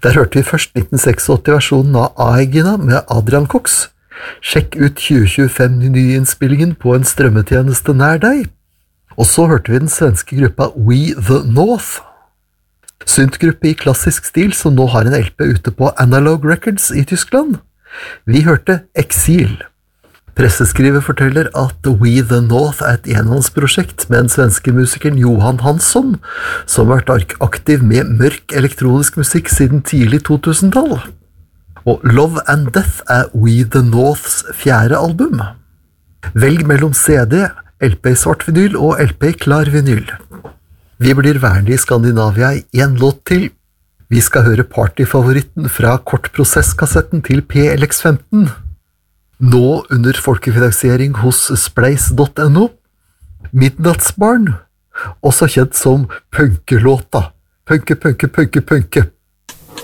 Der hørte vi først 1986-versjonen av Aegina med Adrian Cox. Sjekk ut 2025-nyinnspillingen på en strømmetjeneste nær deg. Og så hørte vi den svenske gruppa We The North. Syntgruppe i klassisk stil som nå har en LP ute på Analog Records i Tyskland. Vi hørte Exil. Presseskriver forteller at We The North et enmannsprosjekt med den svenske musikeren Johan Hansson, som har vært aktiv med mørk elektronisk musikk siden tidlig 2000-tall. Og Love and Death We The Norths 4. album. Velg mellom CD, LP i svart vinyl og LP i klar vinyl. Vi blir værende i Skandinavia i en låt til. Vi skal høre partyfavoritten fra kortprosesskassetten til PLX15. Nå under folkefinansiering hos spleis.no. Midnattsbarn, også kjent som punkelåta. Punke.